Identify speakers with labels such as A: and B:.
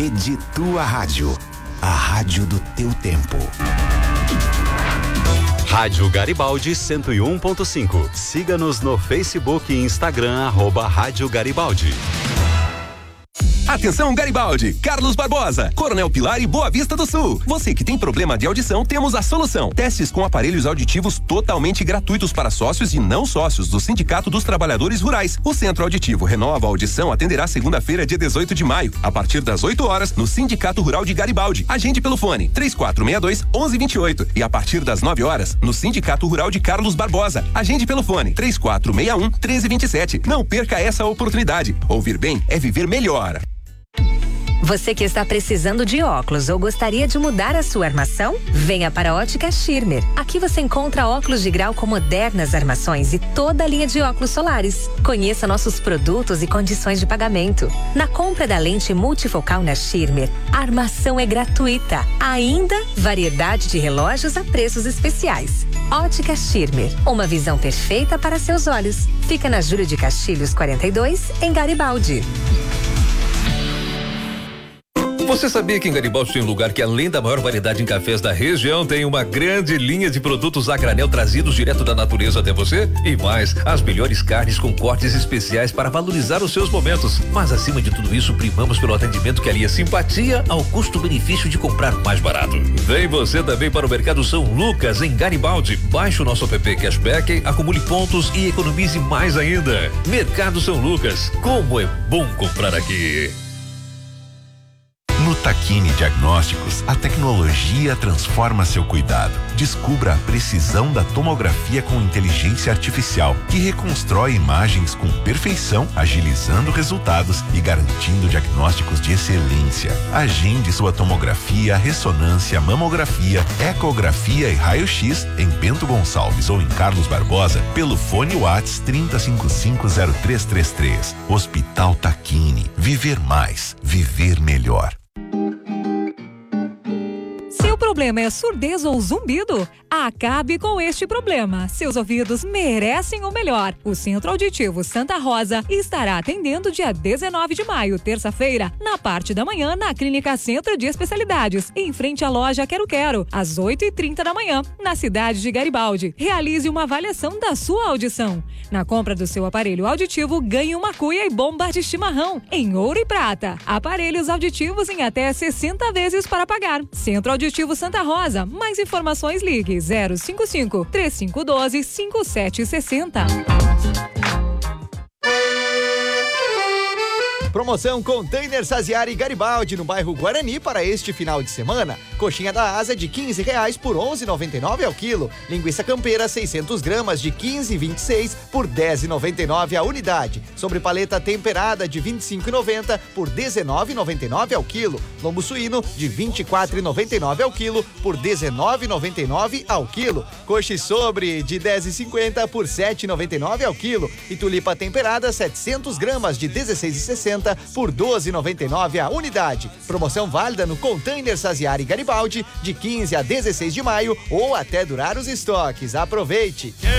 A: Rede Tua Rádio. A rádio do teu tempo.
B: Rádio Garibaldi 101.5. Siga-nos no Facebook e Instagram, @Rádio Garibaldi.
C: Atenção Garibaldi, Carlos Barbosa, Coronel Pilar e Boa Vista do Sul. Você que tem problema de audição, temos a solução. Testes com aparelhos auditivos totalmente gratuitos para sócios e não sócios do Sindicato dos Trabalhadores Rurais. O Centro Auditivo Renova Audição atenderá segunda-feira, dia 18 de maio, a partir das 8 horas, no Sindicato Rural de Garibaldi. Agende pelo fone 3462-1128 e a partir das 9 horas, no Sindicato Rural de Carlos Barbosa. Agende pelo fone 3461-1327. Não perca essa oportunidade. Ouvir bem é viver melhor.
D: Você que está precisando de óculos ou gostaria de mudar a sua armação? Venha para a Ótica Schirmer. Aqui você encontra óculos de grau com modernas armações e toda a linha de óculos solares. Conheça nossos produtos e condições de pagamento. Na compra da lente multifocal na Schirmer, a armação é gratuita. Ainda, variedade de relógios a preços especiais. Ótica Schirmer, uma visão perfeita para seus olhos. Fica na Júlio de Castilhos 42, em Garibaldi.
E: Você sabia que em Garibaldi tem um lugar que, além da maior variedade em cafés da região, tem uma grande linha de produtos a granel trazidos direto da natureza até você? E mais, as melhores carnes com cortes especiais para valorizar os seus momentos. Mas acima de tudo isso, primamos pelo atendimento que alia simpatia ao custo-benefício de comprar mais barato. Vem você também para o Mercado São Lucas, em Garibaldi. Baixe o nosso app Cashback, acumule pontos e economize mais ainda. Mercado São Lucas, como é bom comprar aqui.
F: No Tacchini Diagnósticos, a tecnologia transforma seu cuidado. Descubra a precisão da tomografia com inteligência artificial, que reconstrói imagens com perfeição, agilizando resultados e garantindo diagnósticos de excelência. Agende sua tomografia, ressonância, mamografia, ecografia e raio-x em Bento Gonçalves ou em Carlos Barbosa pelo fone Whats 30550333. Hospital Tacchini. Viver mais, viver melhor.
G: Seu problema é surdez ou zumbido? Acabe com este problema. Seus ouvidos merecem o melhor. O Centro Auditivo Santa Rosa estará atendendo dia 19 de maio, terça-feira, na parte da manhã, na Clínica Centro de Especialidades, em frente à loja Quero Quero, às 8h30 da manhã, na cidade de Garibaldi. Realize uma avaliação da sua audição. Na compra do seu aparelho auditivo, ganhe uma cuia e bomba de chimarrão, em ouro e prata. Aparelhos auditivos em até 60 vezes para pagar. Centro Auditivo Santa Rosa. Mais informações, ligue 055-3512-5760.
H: Promoção Container Saziari Garibaldi no bairro Guarani para este final de semana. Coxinha da asa de R$15 por R$11,99 ao quilo. Linguiça campeira 600 gramas de R$15,26 por R$10,99 a unidade. Sobrepaleta temperada de R$25,90 por R$19,99 ao quilo. Lombo suíno de R$24,99 ao quilo por R$19,99 ao quilo. Coxa e sobre de R$10,50 por R$7,99 ao quilo. E tulipa temperada 700 gramas de R$16,60 por R$12,99 a unidade. Promoção válida no Container Saziari Garibaldi de 15 a 16 de maio ou até durar os estoques. Aproveite!